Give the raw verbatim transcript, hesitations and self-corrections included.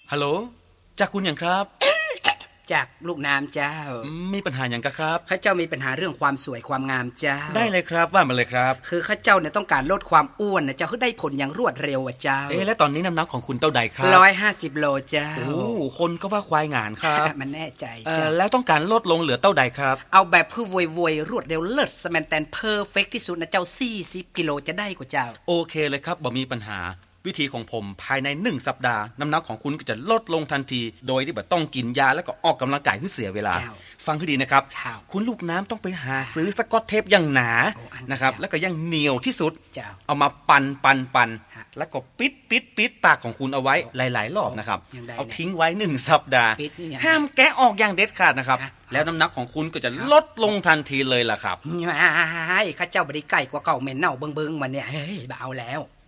ฮัลโหลจากคุณอย่างครับจากลูกน้ำเจ้ามีปัญหาอย่างกะครับข้าเจ้ามีปัญหาเรื่องความสวยความงามเจ้าได้เลยครับว่ามาเลยครับคือข้าเจ้าเนี่ยต้องการลดความอ้วนนะเจ้าคือได้ผลอย่างรวดเร็วอ่ะเจ้าเอ๊ะและตอนนี้น้ำหนักของคุณเท่าใดครับร้อยห้าสิบโลเจ้าโอ้คนก็ว่าควายงานครับมันแน่ใจเจ้าแล้วต้องการลดลงเหลือเท่าใดครับเอาแบบเพื่อโวยๆรวดเร็วเลิศสแมนแตนเพอร์เฟคที่สุดนะเจ้าสี่สิบกิโลจะได้กว่าเจ้าโอเคเลยครับบ่มีปัญหาวิธีของผมภายในหนึ่งสัปดาห์น้ำหนักของคุณก็จะลดลงทันทีโดยที่บ่ต้องกินยาแล้วก็ออกกำลังกายให้เสียเวลาฟังให้ดีนะครับคุณลูกน้ำต้องไปหาซื้อสกอตเทปอย่างหนานะครับแล้วก็ยังเหนียวที่สุดเอามาปั่นปั่นปั่นแล้วก็ปิดปิดปิดปากของคุณเอาไว้หลายๆรอบนะครับเอาทิ้งไว้หนึ่งสัปดาห์ห้ามแกะออกอย่างเด็ดขาดนะครับแล้วน้ำหนักของคุณก็จะลดลงทันทีเลยล่ะครับข้าเจ้าบ่ได้ใกล้กว่าเก่าเหม็นเน่าเบิ่งๆมาเนี่ยเฮ้ยบ่เอาแล้ว